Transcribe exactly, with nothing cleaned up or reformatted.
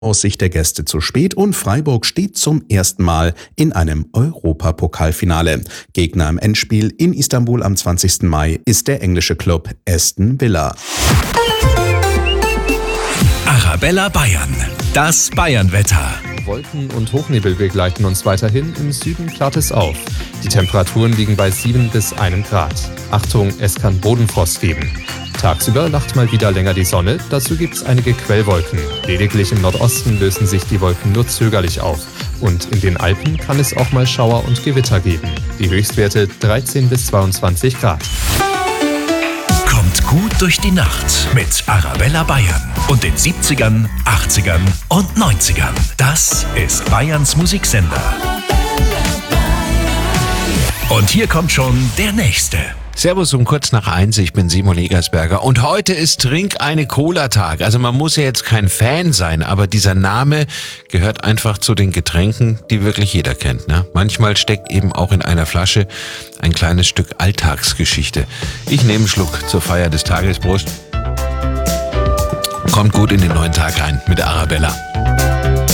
aus Sicht der Gäste zu spät und Freiburg steht zum ersten Mal in einem Europapokalfinale. Gegner im Endspiel in Istanbul am zwanzigsten Mai ist der englische Club Aston Villa. Arabella Bayern, das Bayernwetter. Wolken und Hochnebel begleiten uns weiterhin, im Süden klart es auf. Die Temperaturen liegen bei sieben bis einem Grad. Achtung, es kann Bodenfrost geben. Tagsüber lacht mal wieder länger die Sonne, dazu gibt es einige Quellwolken. Lediglich im Nordosten lösen sich die Wolken nur zögerlich auf. Und in den Alpen kann es auch mal Schauer und Gewitter geben. Die Höchstwerte dreizehn bis zweiundzwanzig Grad. Kommt gut durch die Nacht mit Arabella Bayern und den siebzigern, achtzigern und neunzigern. Das ist Bayerns Musiksender. Und hier kommt schon der Nächste. Servus um kurz nach eins, ich bin Simon Egersberger und heute ist Trink eine Cola-Tag. Also man muss ja jetzt kein Fan sein, aber dieser Name gehört einfach zu den Getränken, die wirklich jeder kennt, ne? Manchmal steckt eben auch in einer Flasche ein kleines Stück Alltagsgeschichte. Ich nehme einen Schluck zur Feier des Tages. Prost. Kommt gut in den neuen Tag rein mit der Arabella.